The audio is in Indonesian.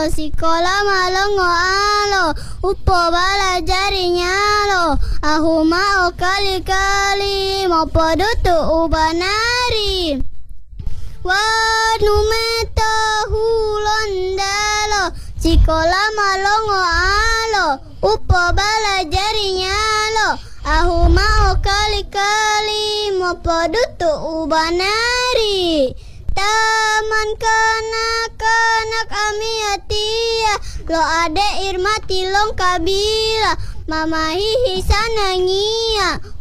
sikola malongo alo upo bala jarinya lo ahuma o kali mopodutu ubanari wanu meta hulondalo sikola malongo alo upo bala jarinya lo ahuma o kali mopodutu ubanari taman kanak-kanak amiatia lo ade irma tilong kabila mama hihi sanangia